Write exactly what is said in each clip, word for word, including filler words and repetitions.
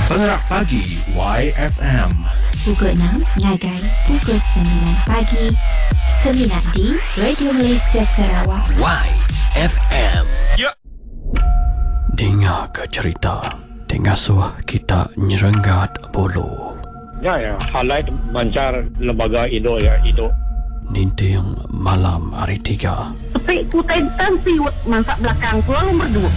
Pengerak Pagi Y F M. Pukul enam, ngagai pukul sembilan pagi. Sembilan di Radio Malaysia Sarawak. Y F M. Ya. Dengar ke cerita, dengar suah kita nyerenggat bulu. Ya, ya. Highlight mancar lembaga Indo ya, Indo. Ninting malam hari tiga. Tapi kutai tansi masak belakang pulang nombor dua.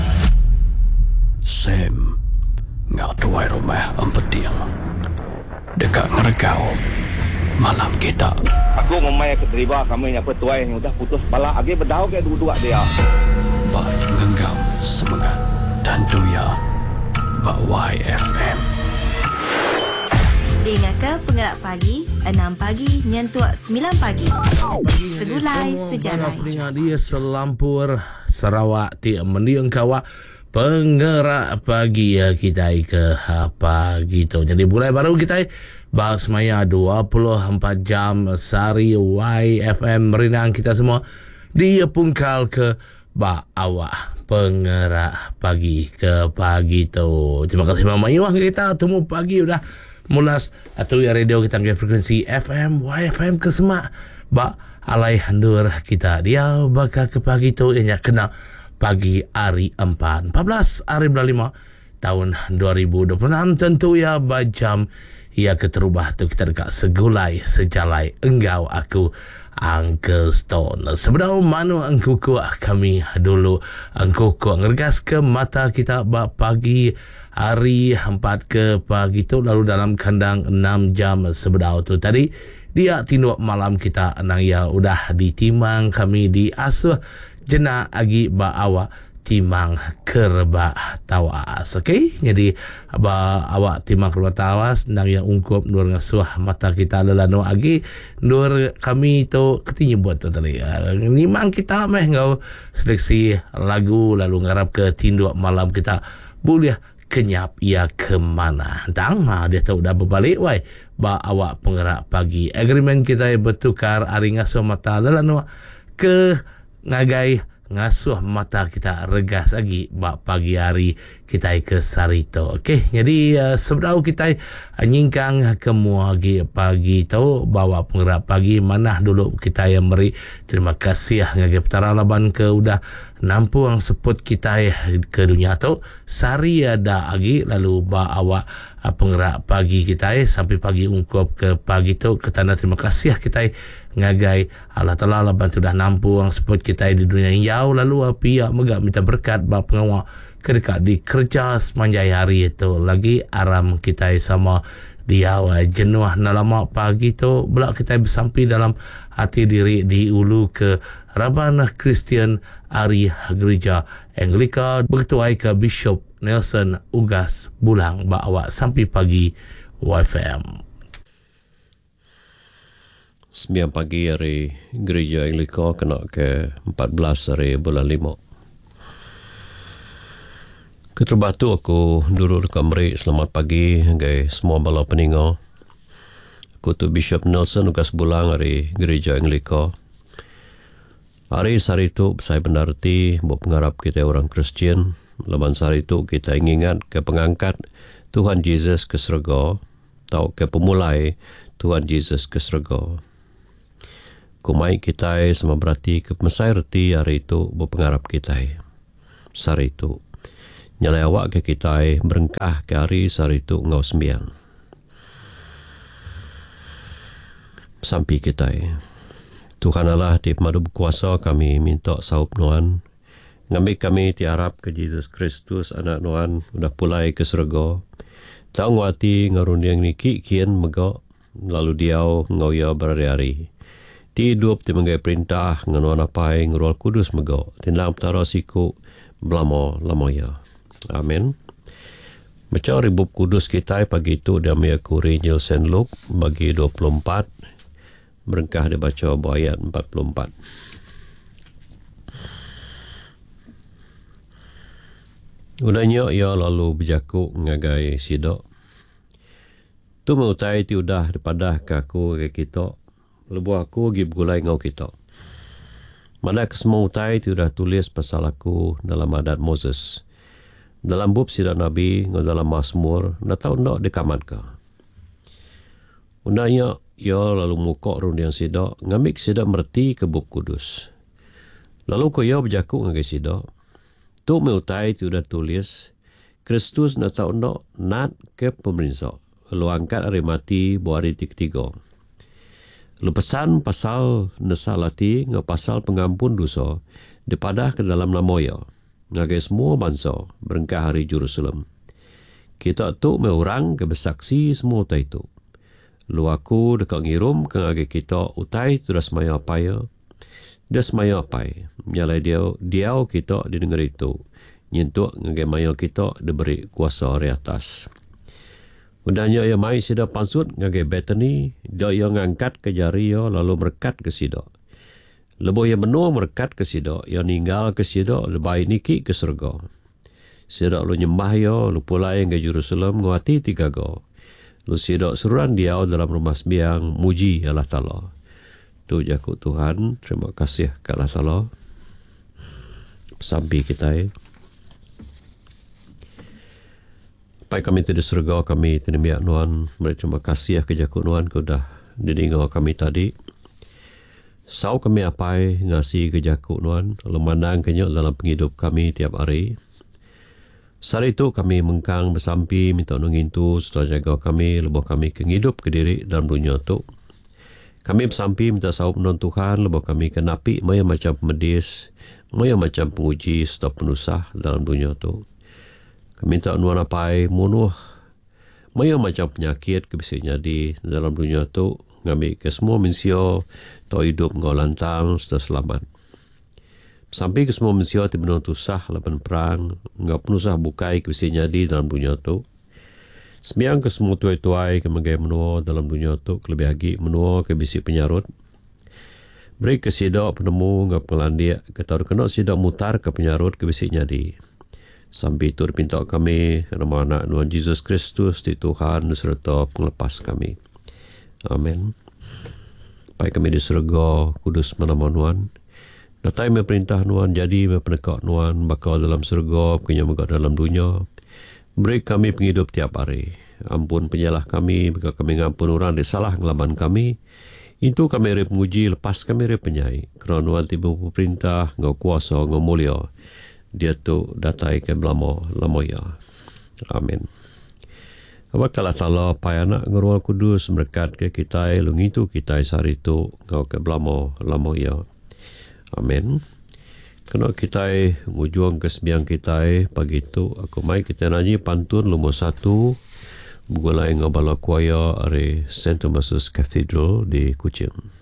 Sam ngak tuai rumah empeting dekat ngeregau malam kita. Aku memang keterima kami yang petuai yang udah putus bala agi berdau ke dua-dua dia. Bak ngenggam semangat dan doya Bak Y F M. Dengarkan Pengerak Pagi enam pagi nyentuh sembilan pagi. Segulai sejalan. Peningat dia selampur Sarawak ti mendiang kawa Pengerak Pagi ya kita ke apa gitu. Jadi mulai baru kita bahas maya dua puluh empat jam sehari Y F M merinang kita semua dia pungkal ke ba awak Pengerak Pagi ke pagi tu. Terima kasih Mama Iwah kita temu pagi udah mulas atau ya radio kita ke frekuensi F M Y F M ke semak ba alai handur kita dia bakal ke pagi tu ianya kena pagi hari empat empat belas hari bulan lima tahun dua ribu dua puluh enam tentu ya bajam ia keterubah tu kita dekat segulai sejalai enggau aku Uncle Stone. Sebenarnya mana angku kuat kami dulu angku kuat ngergas ke mata kita bak pagi hari empat ke pagi tu lalu dalam kandang enam jam sebenarnya tu tadi dia tinduk malam kita nang ya udah ditimang kami di asuh jena agi ba awak timang kerba tawas. Okey, jadi ba awak timang kerba tawas nang yang ungkup nur ngasuh mata kita lelano agi nur kami tu ketinya buat tu tadi uh, nimang kita meh ngau seleksi lagu lalu ngarap ke tinduk malam kita boleh kenyap ia ke mana tang ha dia tahu dah berbalik wai ba awak Pengerak Pagi agreement kita bertukar ari ngasuh mata lelano ke ngagai ngasuh mata kita regas lagi bak pagi hari kita ke Sarito. Okey, jadi uh, sebenarnya kita nyingkang ke muagi pagi tu bawa Pengerak Pagi mana dulu kita yang beri terima kasih ngagai petara laban ke udah nampuang seput kita ke dunia tu sari ada lagi lalu ba awak uh, Pengerak Pagi kita sampai pagi ungkup ke pagi tu ketanda terima kasih kita ngagai Allah Ta'ala laban tu dah nampuang seput kita di dunia yang jauh lalu api ya megak minta berkat ba pengawal kedekat di kerja sepanjang hari itu lagi aram kita sama dia jenuh nalama pagi tu belak kita bersampai dalam hati diri di ulu ke Rabana Kristian Ari Gereja Anglika bertuai ke Bishop Nelson Ugas Bulang ba awak sampai pagi Y F M. Sembilan pagi hari Gereja Anglika kena ke empat belas hari bulan lima. Keterubah tu aku duduk dekat merik selamat pagi dengan semua bala peningat. Aku tu Bishop Nelson Ugas Bulang hari Gereja Anglika. Hari sehari tu saya benar reti buat pengharap kita orang Kristian. Lepas sehari tu kita ingat ke pengangkat Tuhan Yesus ke surga atau ke pemulai Tuhan Yesus ke surga. Kumai kita sama berarti ke mesai reti hari itu berpengharap kita. Sehari itu nyalai awak ke kita berengkah ke hari sehari itu ngau sembiang. Sampai kita Tuhan Allah di pemadu berkuasa kami minta saup nuan ngambil kami tiarap ke Yesus Kristus anak nuan udah pulai ke surga. Tak nguati ngaruniang niki kian megak lalu diau ngau ya berhari-hari. Ti hidup ti menggai perintah nganuan apai ngurual kudus megak. Tinlang petara siku belamo lamaya. Amin. Macam ribup kudus kita pagi itu dia meyakuri Injil Saint Luke bagi dua puluh empat. Merengkah dia baca ayat empat puluh empat. Udahnya ia lalu berjakuk ngagai sidok. Tu mengutai ti udah daripada ke aku ke kita. Lebuh aku pergi bergulai ngau kita. Mana kesemua utai ti udah tulis pasal aku dalam adat Moses. Dalam bub sida Nabi, ngau dalam Mazmur, na tau nak dekamat ka. Undanya, ia lalu mukok rundiang sida, ngamik sida merti ke bub kudus. Lalu ko ia berjakuk ngagai sida, tu meutai tu dah tulis, Kristus na tau nak nat ke pemerintah. Lalu angkat hari mati buat hari ketiga. Lalu pesan pasal nesalati ngau pasal pengampun dosa dipadah ke dalam nama ia. Ngagai semua bangsa berengkah hari Jerusalem. Kita tu meurang ke bersaksi semua utai tu. Lu aku dekat ngirum ke ngagai kita utai tu dah semaya apaya. Dia semaya apai. Nyalai dia, dia kita didengar itu. Nyentuk ngagai maya kita diberi kuasa dari atas. Udahnya ia mai sida pansut ngagai Bethany. Dia ia ngangkat ke jari ia lalu merkat ke sida. Lebuh yang menua merkat ke sida, yang ninggal ke sida, lebay niki ke surga. Sida lu nyembah ya, lu pulai ke Jerusalem, nguati tiga go. Lu sida suruhan dia dalam rumah sembiang, muji Allah Ta'ala. Tu jakut Tuhan, terima kasih ke Allah Ta'ala. Sampai kita eh. Pai kami di surga, kami tinimiak Nuan, beri terima kasih ke jakut Nuan, kau dah didengar kami tadi. Sau kami apai ngasi ke jakuk Nuan, lemandang kenyok dalam penghidup kami tiap hari. Saat itu kami mengkang bersampi minta nungin tu setelah jaga kami, lebuh kami kehidup ke diri dalam dunia tu. Kami bersampi minta saup non Tuhan, lebuh kami kenapi maya macam pemedis, maya macam penguji serta penusah dalam dunia tu. Kami minta Nuan apai munuh, maya macam penyakit kebisanya di dalam dunia tu. Ngambil ke semua manusia tau hidup ngau lantang serta selamat. Sampai ke semua manusia tiba-tiba tusah lapan perang, ngau penusah bukai kebisanya di dalam dunia tu. Sembiang ke semua tuai-tuai ke menggai menua dalam dunia tu, kelebih lagi menua ke bisi penyarut. Beri ke sidak penemu ngau pengelandiak, ke tahu kena sidak mutar ke penyarut ke bisinya di. Sampai itu dipinta kami, nama anak Tuhan Yesus Kristus di Tuhan serta penglepas kami. Amin. Pai kami di surga, kudus menama Nuan. Datai memerintah Nuan, jadi mepenekak Nuan, bakal dalam surga, punya megak dalam dunia. Beri kami penghidup tiap hari. Ampun penyalah kami, bagi kami ngampun orang di salah ngelaman kami. Itu kami rep menguji, lepas kami rep penyai. Kerana Nuan tiba perintah, ngau kuasa, ngau mulia. Dia tu datai ke belama, lama ya. Amin. Abakalah Ta'ala pai anak ngeruang kudus merkat ke kita lungi tu kita sehari tu ngau ke belamo lamo ya. Amin. Kena kita ngujuang ke sembiang kita pagi tu aku mai kita nyanyi pantun lumur satu bugulai ngau bala kuaya dari Saint Thomas Cathedral di Kuching.